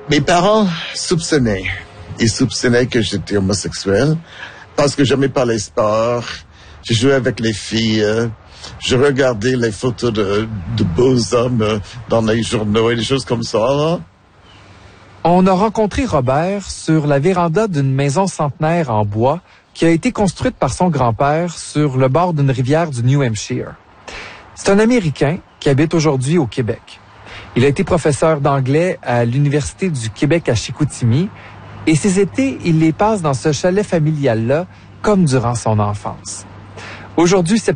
Mes parents soupçonnaient. Ils soupçonnaient que j'étais homosexuel parce que j'aimais pas les sports. Je jouais avec les filles. Je regardais les photos de beaux hommes dans les journaux et des choses comme ça. Là. On a rencontré Robert sur la véranda d'une maison centenaire en bois qui a été construite par son grand-père sur le bord d'une rivière du New Hampshire. C'est un Américain qui habite aujourd'hui au Québec. Il a été professeur d'anglais à l'Université du Québec à Chicoutimi et ses étés, il les passe dans ce chalet familial-là comme durant son enfance. Aujourd'hui,